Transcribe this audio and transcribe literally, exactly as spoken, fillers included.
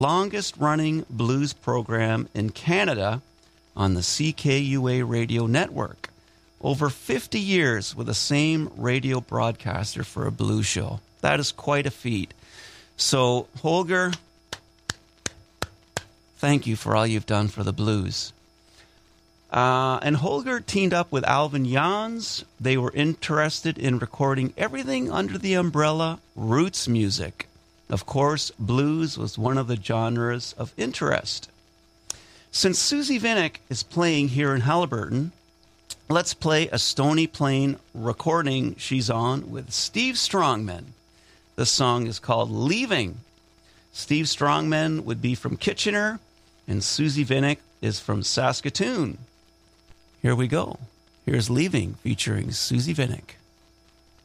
longest-running blues program in Canada on the C K U A radio network. Over fifty years with the same radio broadcaster for a blues show. That is quite a feat. So, Holger, thank you for all you've done for the blues. Uh, and Holger teamed up with Alvin Jans. They were interested in recording everything under the umbrella roots music. Of course, blues was one of the genres of interest. Since Susie Vinnick is playing here in Haliburton, let's play a Stony Plain recording she's on with Steve Strongman. The song is called Leaving. Steve Strongman would be from Kitchener, and Susie Vinnick is from Saskatoon. Here we go. Here's Leaving featuring Susie Vinnick.